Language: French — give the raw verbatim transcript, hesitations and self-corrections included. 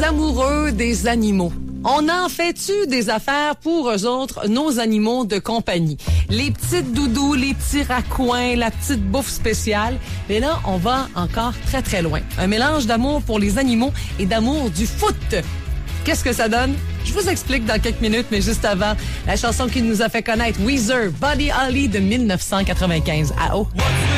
amoureux des animaux. On en fait-tu des affaires pour eux autres, nos animaux de compagnie? Les petites doudous, les petits raccoins, la petite bouffe spéciale. Mais là, on va encore très, très loin. Un mélange d'amour pour les animaux et d'amour du foot. Qu'est-ce que ça donne? Je vous explique dans quelques minutes, mais juste avant, la chanson qui nous a fait connaître Weezer, Buddy Holly de mille neuf cent quatre-vingt-quinze. Ah oh!